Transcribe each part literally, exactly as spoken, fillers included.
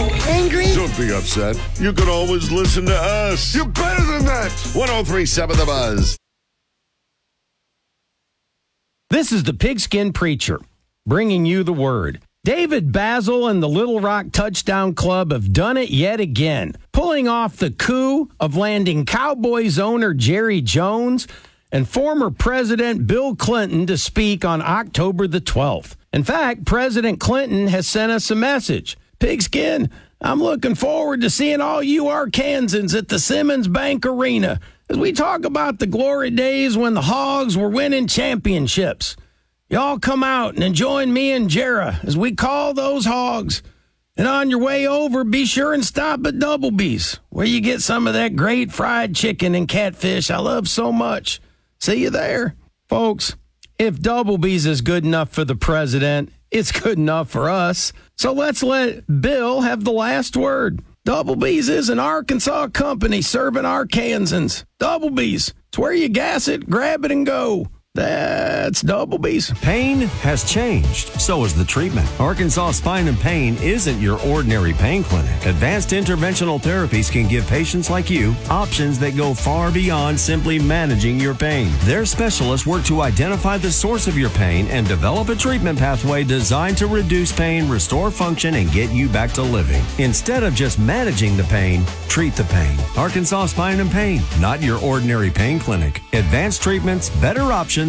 so angry. Don't be upset. You can always listen to us. You're better than that. one oh three point seven The Buzz. This is the Pigskin Preacher, bringing you the word. David Basil and the Little Rock Touchdown Club have done it yet again, pulling off the coup of landing Cowboys owner Jerry Jones and former President Bill Clinton to speak on October the twelfth. In fact, President Clinton has sent us a message. Pigskin, I'm looking forward to seeing all you Arkansans at the Simmons Bank Arena as we talk about the glory days when the Hogs were winning championships. Y'all come out and join me and Jarrah as we call those Hogs. And on your way over, be sure and stop at Doublebee's, where you get some of that great fried chicken and catfish I love so much. See you there. Folks, if Doublebee's is good enough for the president, it's good enough for us. So let's let Bill have the last word. Doublebee's is an Arkansas company serving Arkansans. Doublebee's, it's where you gas it, grab it, and go. That's Doublebee's. Pain has changed. So has the treatment. Arkansas Spine and Pain isn't your ordinary pain clinic. Advanced interventional therapies can give patients like you options that go far beyond simply managing your pain. Their specialists work to identify the source of your pain and develop a treatment pathway designed to reduce pain, restore function, and get you back to living. Instead of just managing the pain, treat the pain. Arkansas Spine and Pain, not your ordinary pain clinic. Advanced treatments, better options,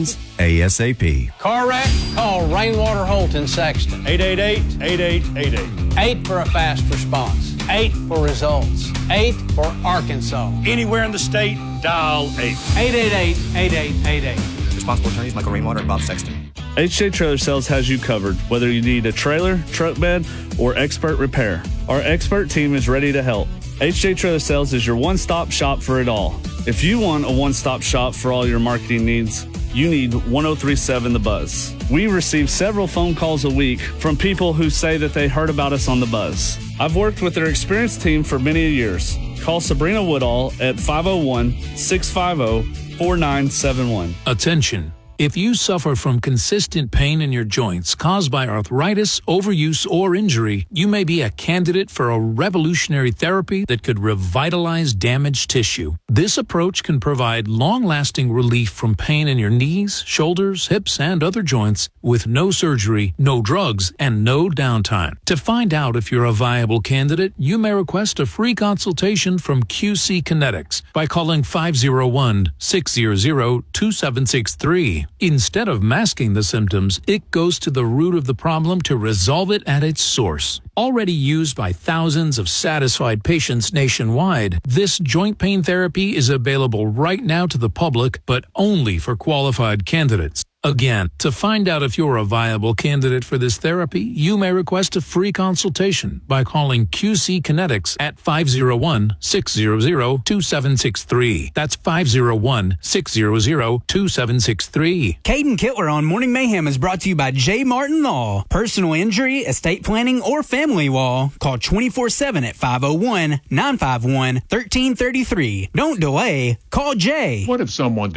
ASAP. Car wreck? Call Rainwater Holt in Sexton. eight eight eight, eight eight eight eight. eight for a fast response. eight for results. eight for Arkansas. Anywhere in the state, dial eight. eight eight eight, eight eight eight eight. Responsible attorneys Michael Rainwater and Bob Sexton. H J Trailer Sales has you covered, whether you need a trailer, truck bed, or expert repair. Our expert team is ready to help. H J Trailer Sales is your one-stop shop for it all. If you want a one-stop shop for all your marketing needs, you need one oh three point seven The Buzz. We receive several phone calls a week from people who say that they heard about us on The Buzz. I've worked with their experienced team for many years. Call Sabrina Woodall at five oh one, six five oh, four nine seven one. Attention. If you suffer from consistent pain in your joints caused by arthritis, overuse, or injury, you may be a candidate for a revolutionary therapy that could revitalize damaged tissue. This approach can provide long-lasting relief from pain in your knees, shoulders, hips, and other joints with no surgery, no drugs, and no downtime. To find out if you're a viable candidate, you may request a free consultation from Q C Kinetics by calling five oh one, six hundred, two seven six three. Instead of masking the symptoms, it goes to the root of the problem to resolve it at its source. Already used by thousands of satisfied patients nationwide, this joint pain therapy is available right now to the public, but only for qualified candidates. Again, to find out if you're a viable candidate for this therapy, you may request a free consultation by calling Q C Kinetics at five oh one, six hundred, two seven six three. That's five oh one, six hundred, two seven six three. Caden Kittler on Morning Mayhem is brought to you by J. Martin Law. Personal injury, estate planning, or family law. Call twenty-four seven at five oh one, nine five one, one three three three. Don't delay. Call Jay. What if someone